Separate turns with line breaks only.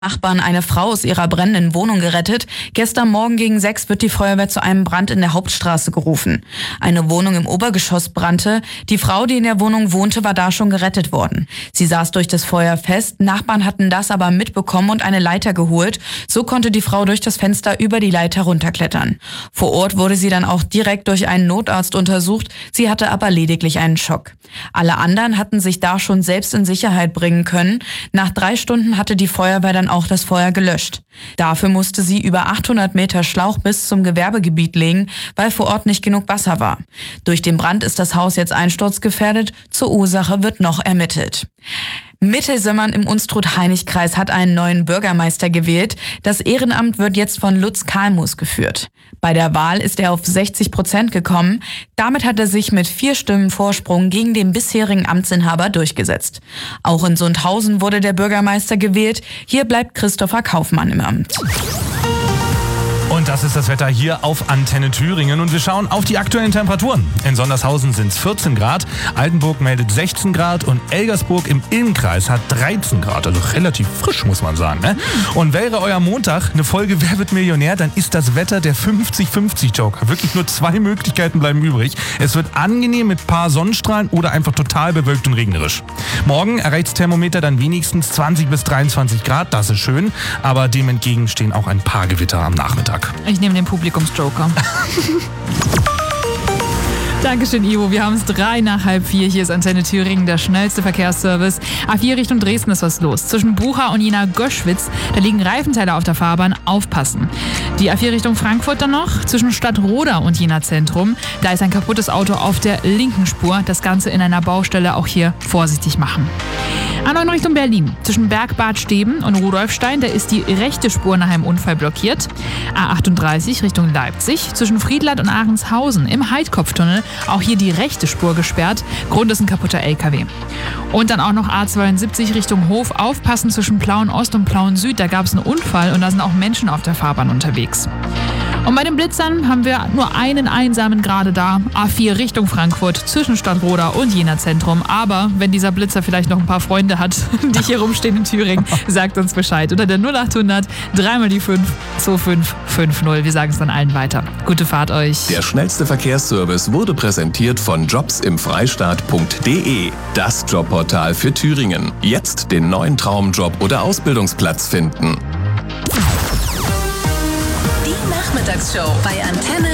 Nachbarn eine Frau aus ihrer brennenden Wohnung gerettet. Gestern Morgen gegen 6 wird die Feuerwehr zu einem Brand in der Hauptstraße gerufen. Eine Wohnung im Obergeschoss brannte. Die Frau, die in der Wohnung wohnte, war da schon gerettet worden. Sie saß durch das Feuer fest. Nachbarn hatten das aber mitbekommen und eine Leiter geholt. So konnte die Frau durch das Fenster über die Leiter runterklettern. Vor Ort wurde sie dann auch direkt durch einen Notarzt untersucht. Sie hatte aber lediglich einen Schock. Alle anderen hatten sich da schon selbst in Sicherheit bringen können. Nach 3 Stunden hatte die Feuerwehr dann auch das Feuer gelöscht. Dafür musste sie über 800 Meter Schlauch bis zum Gewerbegebiet legen, weil vor Ort nicht genug Wasser war. Durch den Brand ist das Haus jetzt einsturzgefährdet. Zur Ursache wird noch ermittelt. Mittelsimmern im Unstrut-Hainich-Kreis hat einen neuen Bürgermeister gewählt. Das Ehrenamt wird jetzt von Lutz Kalmus geführt. Bei der Wahl ist er auf 60% gekommen. Damit hat er sich mit 4 Stimmen Vorsprung gegen den bisherigen Amtsinhaber durchgesetzt. Auch in Sundhausen wurde der Bürgermeister gewählt. Hier bleibt Christopher Kaufmann im Amt.
Und das ist das Wetter hier auf Antenne Thüringen und wir schauen auf die aktuellen Temperaturen. In Sondershausen sind es 14 Grad, Altenburg meldet 16 Grad und Elgersburg im Innkreis hat 13 Grad, also relativ frisch, muss man sagen. Ne? Und wäre euer Montag eine Folge Wer wird Millionär, dann ist das Wetter der 50-50-Joker. Wirklich nur 2 Möglichkeiten bleiben übrig. Es wird angenehm mit paar Sonnenstrahlen oder einfach total bewölkt und regnerisch. Morgen erreicht das Thermometer dann wenigstens 20 bis 23 Grad, das ist schön, aber dem entgegen stehen auch ein paar Gewitter am Nachmittag.
Ich nehme den Publikumsjoker. Dankeschön, Ivo. Wir haben es 3 nach halb 4. Hier ist Antenne Thüringen, der schnellste Verkehrsservice. A4 Richtung Dresden ist was los. Zwischen Bucha und Jena-Göschwitz, da liegen Reifenteile auf der Fahrbahn. Aufpassen. Die A4 Richtung Frankfurt dann noch. Zwischen Stadtroda und Jena Zentrum, da ist ein kaputtes Auto auf der linken Spur. Das Ganze in einer Baustelle, auch hier vorsichtig machen. A9 Richtung Berlin. Zwischen Bergbad Steben und Rudolfstein, da ist die rechte Spur nach einem Unfall blockiert. A38 Richtung Leipzig. Zwischen Friedland und Ahrенshausen im Heidkopftunnel, auch hier die rechte Spur gesperrt. Grund ist ein kaputter LKW. Und dann auch noch A72 Richtung Hof. Aufpassen zwischen Plauen Ost und Plauen Süd. Da gab es einen Unfall und da sind auch Menschen auf der Fahrbahn unterwegs. Und bei den Blitzern haben wir nur einen einsamen gerade da. A4 Richtung Frankfurt zwischen Stadtroda und Jena Zentrum. Aber wenn dieser Blitzer vielleicht noch ein paar Freunde hat, die hier rumstehen in Thüringen, sagt uns Bescheid. Unter der 0800 3 mal die 5 2550. Wir sagen es dann allen weiter. Gute Fahrt euch.
Der schnellste Verkehrsservice wurde präsentiert von jobsimfreistaat.de. Das Jobportal für Thüringen. Jetzt den neuen Traumjob oder Ausbildungsplatz finden.
Die Nachmittagsshow bei Antenne